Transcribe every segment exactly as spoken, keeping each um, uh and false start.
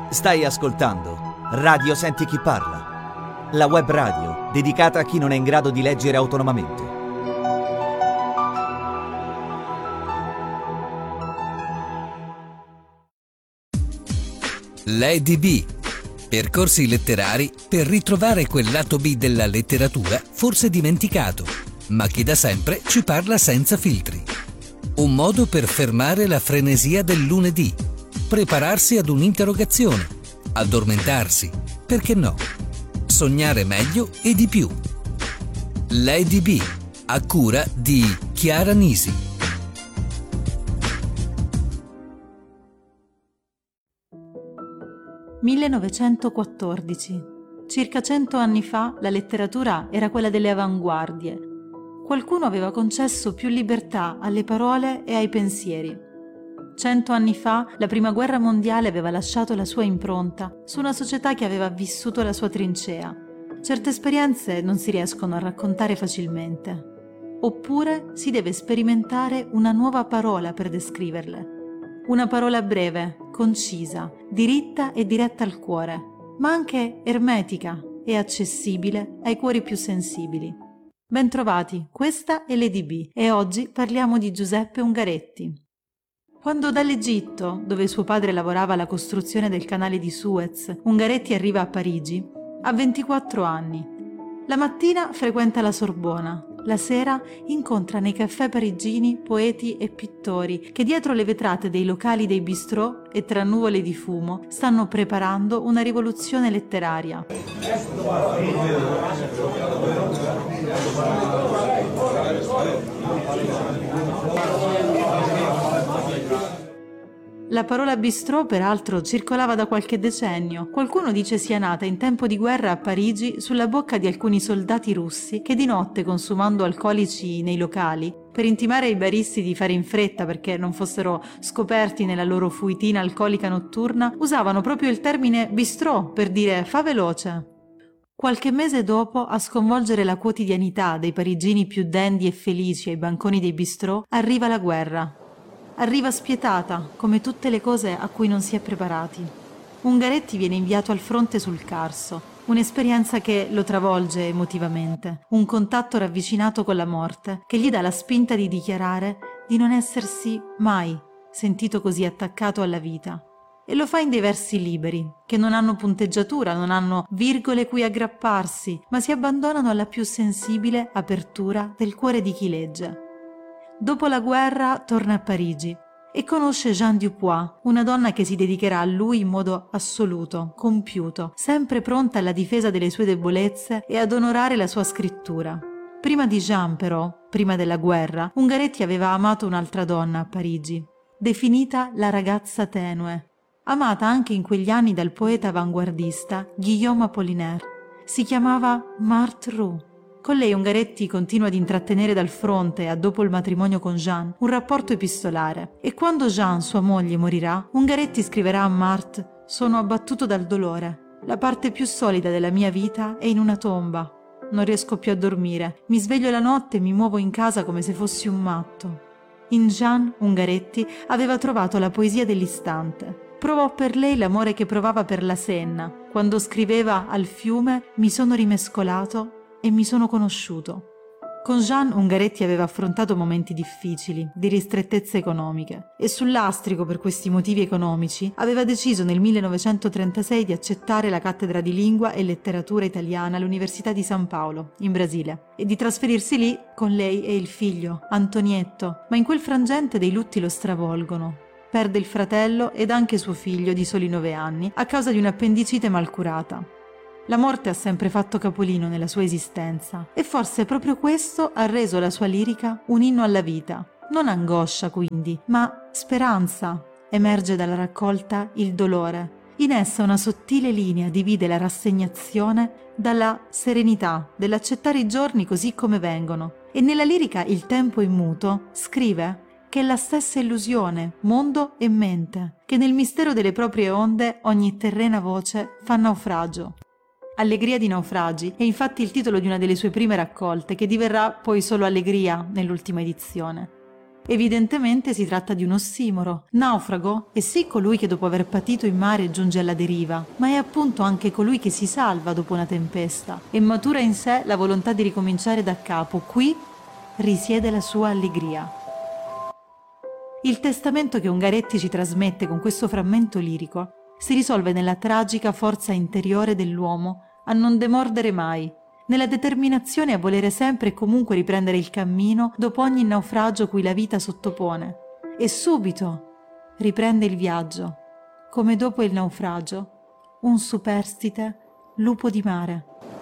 Stai ascoltando Radio Senti Chi Parla, la web radio dedicata a chi non è in grado di leggere autonomamente. Lady B. Percorsi letterari per ritrovare quel lato B della letteratura forse dimenticato, ma che da sempre ci parla senza filtri. Un modo per fermare la frenesia del lunedì, prepararsi ad un'interrogazione, addormentarsi, perché no? Sognare meglio e di più. Lady B, a cura di Chiara Nisi. millenovecentoquattordici. Circa cento anni fa la letteratura era quella delle avanguardie. Qualcuno aveva concesso più libertà alle parole e ai pensieri. Cento anni fa la prima guerra mondiale aveva lasciato la sua impronta su una società che aveva vissuto la sua trincea. Certe esperienze non si riescono a raccontare facilmente. Oppure si deve sperimentare una nuova parola per descriverle. Una parola breve, concisa, diritta e diretta al cuore, ma anche ermetica e accessibile ai cuori più sensibili. Bentrovati, questa è Lady B e oggi parliamo di Giuseppe Ungaretti. Quando dall'Egitto, dove suo padre lavorava alla costruzione del canale di Suez, Ungaretti arriva a Parigi, ha ventiquattro anni. La mattina frequenta la Sorbona, la sera incontra nei caffè parigini poeti e pittori che dietro le vetrate dei locali dei bistrò e tra nuvole di fumo stanno preparando una rivoluzione letteraria. La parola bistrò, peraltro, circolava da qualche decennio. Qualcuno dice sia nata in tempo di guerra a Parigi sulla bocca di alcuni soldati russi che di notte, consumando alcolici nei locali, per intimare ai baristi di fare in fretta perché non fossero scoperti nella loro fuitina alcolica notturna, usavano proprio il termine bistrò per dire «fa veloce». Qualche mese dopo, a sconvolgere la quotidianità dei parigini più dandy e felici ai banconi dei bistrò, arriva la guerra. Arriva spietata, come tutte le cose a cui non si è preparati. Ungaretti viene inviato al fronte sul Carso, un'esperienza che lo travolge emotivamente, un contatto ravvicinato con la morte che gli dà la spinta di dichiarare di non essersi mai sentito così attaccato alla vita. E lo fa in dei versi liberi, che non hanno punteggiatura, non hanno virgole cui aggrapparsi, ma si abbandonano alla più sensibile apertura del cuore di chi legge. Dopo la guerra torna a Parigi e conosce Jeanne Dupois, una donna che si dedicherà a lui in modo assoluto, compiuto, sempre pronta alla difesa delle sue debolezze e ad onorare la sua scrittura. Prima di Jeanne, però, prima della guerra, Ungaretti aveva amato un'altra donna a Parigi, definita la ragazza tenue, amata anche in quegli anni dal poeta avanguardista Guillaume Apollinaire. Si chiamava Marthe Roux. Con lei Ungaretti continua ad intrattenere dal fronte a dopo il matrimonio con Jeanne un rapporto epistolare e quando Jeanne, sua moglie, morirà, Ungaretti scriverà a Marthe: «Sono abbattuto dal dolore. La parte più solida della mia vita è in una tomba. Non riesco più a dormire. Mi sveglio la notte e mi muovo in casa come se fossi un matto». In Jeanne, Ungaretti aveva trovato la poesia dell'istante. Provò per lei l'amore che provava per la Senna, quando scriveva al fiume «Mi sono rimescolato e mi sono conosciuto». Con Jeanne Ungaretti aveva affrontato momenti difficili, di ristrettezze economiche, e sul lastrico, per questi motivi economici, aveva deciso nel millenovecentotrentasei di accettare la cattedra di lingua e letteratura italiana all'Università di San Paolo, in Brasile, e di trasferirsi lì con lei e il figlio, Antonietto, ma in quel frangente dei lutti lo stravolgono. Perde il fratello ed anche suo figlio di soli nove anni a causa di un'appendicite mal curata. La morte ha sempre fatto capolino nella sua esistenza e forse proprio questo ha reso la sua lirica un inno alla vita. Non angoscia quindi, ma speranza. Emerge dalla raccolta Il dolore. In essa una sottile linea divide la rassegnazione dalla serenità, dell'accettare i giorni così come vengono. E nella lirica Il tempo immuto scrive che è la stessa illusione, mondo e mente, che nel mistero delle proprie onde ogni terrena voce fa naufragio. Allegria di naufragi è infatti il titolo di una delle sue prime raccolte, che diverrà poi solo Allegria nell'ultima edizione. Evidentemente si tratta di un ossimoro. Naufrago è sì colui che dopo aver patito in mare giunge alla deriva, ma è appunto anche colui che si salva dopo una tempesta e matura in sé la volontà di ricominciare da capo. Qui risiede la sua allegria. Il testamento che Ungaretti ci trasmette con questo frammento lirico si risolve nella tragica forza interiore dell'uomo a non demordere mai, nella determinazione a volere sempre e comunque riprendere il cammino dopo ogni naufragio cui la vita sottopone, e subito riprende il viaggio, come dopo il naufragio, un superstite lupo di mare.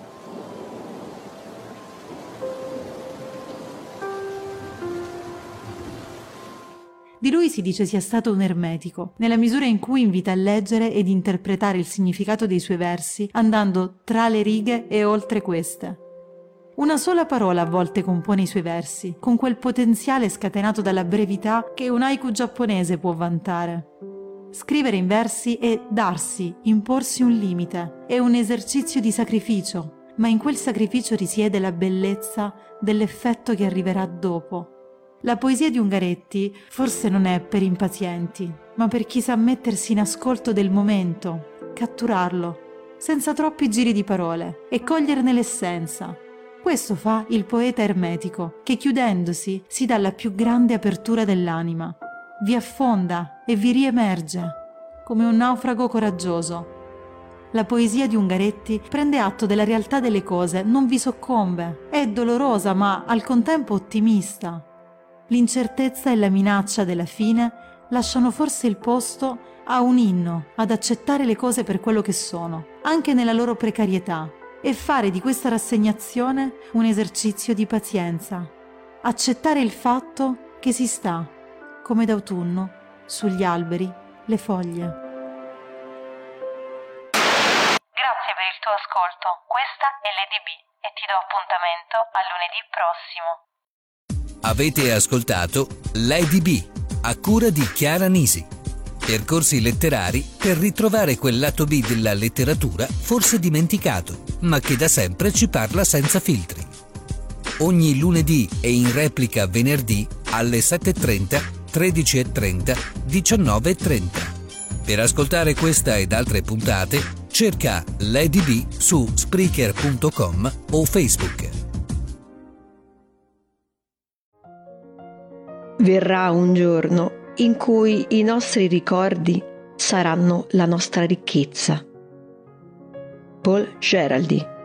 Di lui si dice sia stato un ermetico, nella misura in cui invita a leggere ed interpretare il significato dei suoi versi, andando tra le righe e oltre queste. Una sola parola a volte compone i suoi versi, con quel potenziale scatenato dalla brevità che un haiku giapponese può vantare. Scrivere in versi è darsi, imporsi un limite, è un esercizio di sacrificio, ma in quel sacrificio risiede la bellezza dell'effetto che arriverà dopo. La poesia di Ungaretti forse non è per impazienti, ma per chi sa mettersi in ascolto del momento, catturarlo, senza troppi giri di parole, e coglierne l'essenza. Questo fa il poeta ermetico, che chiudendosi si dà la più grande apertura dell'anima, vi affonda e vi riemerge, come un naufrago coraggioso. La poesia di Ungaretti prende atto della realtà delle cose, non vi soccombe, è dolorosa ma al contempo ottimista. L'incertezza e la minaccia della fine lasciano forse il posto a un inno ad accettare le cose per quello che sono, anche nella loro precarietà, e fare di questa rassegnazione un esercizio di pazienza. Accettare il fatto che si sta, come d'autunno, sugli alberi, le foglie. Grazie per il tuo ascolto. Questa è Lady B e ti do appuntamento a lunedì prossimo. Avete ascoltato Lady B, a cura di Chiara Nisi. Percorsi letterari per ritrovare quel lato B della letteratura forse dimenticato, ma che da sempre ci parla senza filtri. Ogni lunedì e in replica venerdì alle sette e trenta, tredici e trenta, diciannove e trenta. Per ascoltare questa ed altre puntate, cerca Lady B su Spreaker punto com o Facebook. Verrà un giorno in cui i nostri ricordi saranno la nostra ricchezza. Paul Geraldy.